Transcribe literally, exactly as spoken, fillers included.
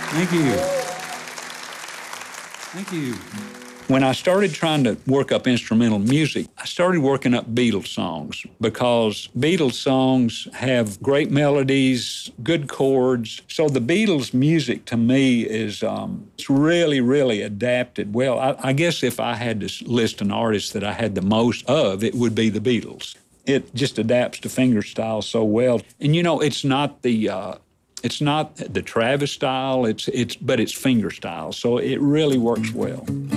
Thank you. Thank you. When I started trying to work up instrumental music, I started working up Beatles songs because Beatles songs have great melodies, good chords. So the Beatles music to me is um, it's really, really adapted well. I, I guess if I had to list an artist that I had the most of, it would be the Beatles. It just adapts to fingerstyle so well. And you know, it's not the uh, it's not the Travis style, it's it's but it's fingerstyle. So it really works well.